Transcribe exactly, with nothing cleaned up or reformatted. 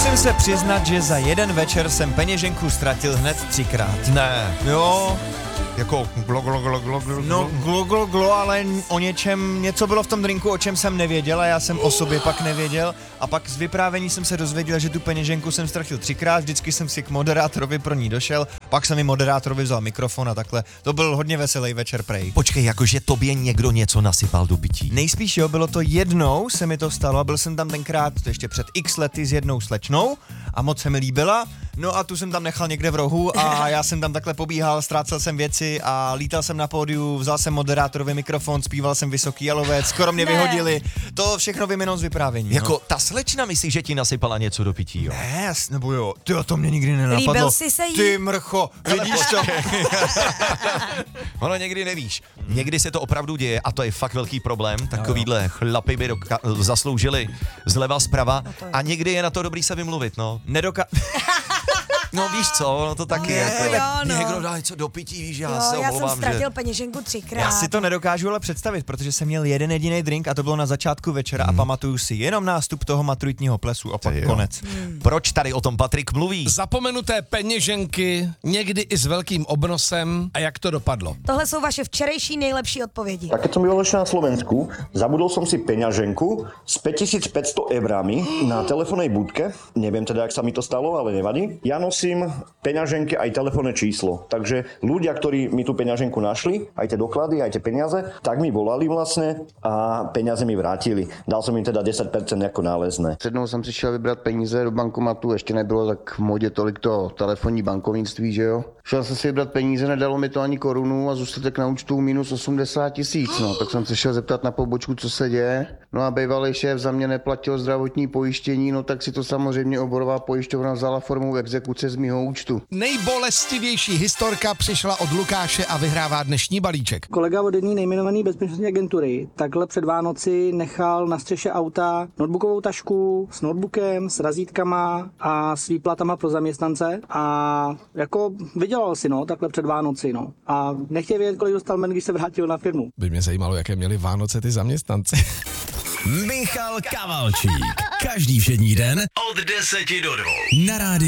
Musím se přiznat, že za jeden večer jsem peněženku ztratil hned třikrát. Ne. Jo. Jako glo, glo, glo, glo, glo. No glo, glo, glo, ale o něčem, něco bylo v tom drinku, o čem jsem nevěděl a já jsem o sobě pak nevěděl a pak z vyprávění jsem se dozvěděl, že tu peněženku jsem ztratil třikrát, vždycky jsem si k moderátorovi pro ní došel, pak jsem mi moderátorovi vzal mikrofon a takhle. To byl hodně veselý večer prej. Počkej, jakože tobě někdo něco nasypal do pití. Nejspíš jo, bylo to jednou, se mi to stalo a byl jsem tam tenkrát ještě před x lety s jednou slečnou a moc se mi líbila, no a tu jsem tam nechal někde v rohu a já jsem tam takhle pobíhal, ztrácel jsem věci a lítal jsem na pódiu, vzal jsem moderátorovi mikrofon, zpíval jsem Vysoký jalovec, skoro mě Ne. vyhodili, to všechno vím jenom z vyprávění. Jako no. ta slečna myslí, že ti nasypala něco do pití, jo? Ne, jas- nebo jo, ty to mě nikdy nenapadlo. Líbil jsi se jí? Ty mrcho, vidíš to? Ono někdy nevíš. Někdy se to opravdu děje a to je fakt velký problém. Takovýhle chlapy by doka- zasloužili zleva zprava a někdy je na to dobrý se vymluvit, no. Nedoka... No víš co, no to taky Ne, jako, jo, no. někdo dá něco do pití, víš, já Jo, se já jsem omlouvám, ztratil že... peněženku třikrát. Já si to nedokážu ale představit, protože jsem měl jeden jediný drink a to bylo na začátku večera Hmm. a pamatuju si jenom nástup toho maturitního plesu a pak jo. konec. Hmm. Proč tady o tom Patrik mluví? Zapomenuté peněženky, někdy i s velkým obnosem a jak to dopadlo. Tohle jsou vaše včerejší nejlepší odpovědi. Tak keď som býval ešte na Slovensku, zabudol som si peňaženku s päťtisícpäťsto eurami na telefónnej budke. Neviem teda, jak sa mi to stalo, ale nevadí. Ja nosím peňaženke aj telefónne číslo. Takže ľudia, ktorí mi tú peňaženku našli, aj tie doklady, aj tie peniaze, tak mi volali vlastne a peniaze mi vrátili. Dal som im teda desať percent jako nálezné. Jednou jsem přišel vybrat peníze do bankomatu, ještě nebylo tak v modě tolik to telefonní bankovnictví, že jo. Šel jsem si vybrat peníze, nedalo mi to ani korunu a zůstatek na účtu minus osmdesát tisíc, no. Tak jsem se šel zeptat na pobočku, co se děje. No a bývalý šéf za mě neplatil zdravotní pojištění, no tak si to samozřejmě oborová pojišťovna vzala formou exekuce z mýho účtu. Nejbolestivější historka přišla od Lukáše a vyhrává dnešní balíček. Kolega od jedné nejmenované bezpečnostní agentury takhle před Vánoci nechal na střeše auta notebookovou tašku s notebookem, s razítkama a s výplatama pro zaměstnance a jako vydělal si, no, takhle před Vánoci, no. A nechtěl vědět, kolik dostal men, když se vrátil na firmu. By mě zajímalo, jaké měli Vánoce ty zaměstnanci. Michal Kavalčík. Každý všední den od deseti do dvou. Na rádiu